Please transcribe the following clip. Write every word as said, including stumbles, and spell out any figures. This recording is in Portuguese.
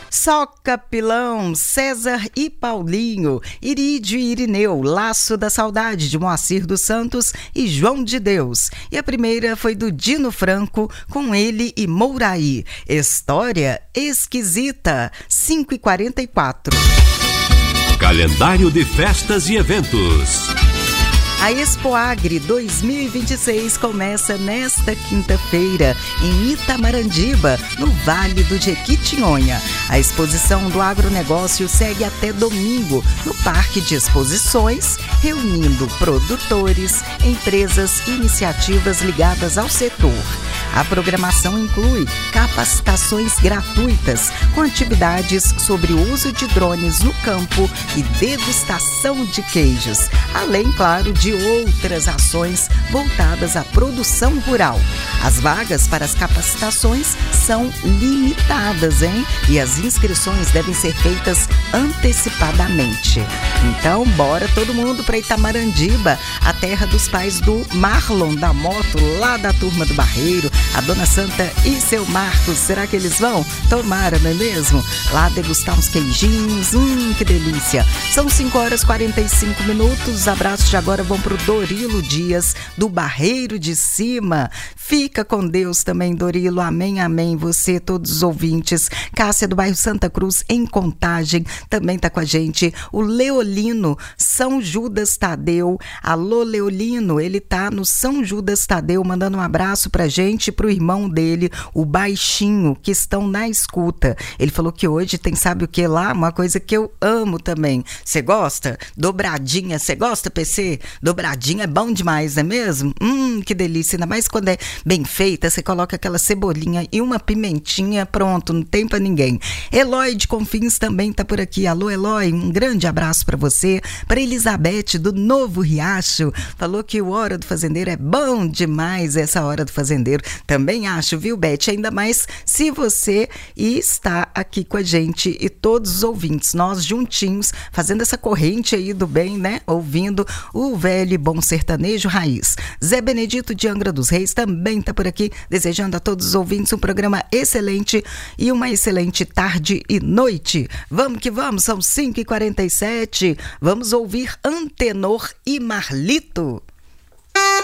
Soca Pilão, César e Paulinho, Irídio e Irineu, Laço da Saudade de Moacir dos Santos e João de Deus. E a primeira foi do Dino Franco, com ele e Mouraí. História Esquisita, cinco e quarenta e quatro. Calendário de festas e eventos. A Expoagri dois mil e vinte e seis começa nesta quinta-feira em Itamarandibá, no Vale do Jequitinhonha. A exposição do agronegócio segue até domingo no Parque de Exposições, reunindo produtores, empresas e iniciativas ligadas ao setor. A programação inclui capacitações gratuitas com atividades sobre o uso de drones no campo e degustação de queijos, além, claro, de outras ações voltadas à produção rural. As vagas para as capacitações são limitadas, hein? E as inscrições devem ser feitas antecipadamente. Então, bora todo mundo para Itamarandibá, a terra dos pais do Marlon da moto, lá da turma do Barreiro, a Dona Santa e seu Marcos. Será que eles vão? Tomara, não é mesmo? Lá degustar uns queijinhos, hum, que delícia. São cinco horas e quarenta e cinco minutos, os abraços de agora vão pro Dorilo Dias, do Barreiro de Cima. Fica com Deus também, Dorilo, amém, amém. Você, todos os ouvintes. Cássia do bairro Santa Cruz, em Contagem, também tá com a gente. O Leolino, São Judas Tadeu. Alô, Leolino, ele tá no São Judas Tadeu, mandando um abraço pra gente, pro irmão dele, o Baixinho, que estão na escuta. Ele falou que hoje tem, sabe o que lá? Uma coisa que eu amo também. Você gosta? Dobradinha, você gosta, P C? Dobradinha é bom demais, não é mesmo? Hum, que delícia, ainda mais quando é bem feita, você coloca aquela cebolinha e uma pimentinha, pronto, não tem pra ninguém. Eloy de Confins também tá por aqui. Alô, Eloy, um grande abraço pra você. Pra Elizabeth do Novo Riacho, falou que o Hora do Fazendeiro é bom demais, essa Hora do Fazendeiro. Também acho, viu, Beth? Ainda mais se você está aqui com a gente e todos os ouvintes, nós juntinhos, fazendo essa corrente aí do bem, né? Ouvindo o velho e bom sertanejo raiz. Zé Benedito de Angra dos Reis também tá por aqui, desejando a todos os ouvintes um programa excelente e uma excelente tarde e noite. Vamos que vamos, são cinco e quarenta e sete. Vamos ouvir Antenor e Marlito.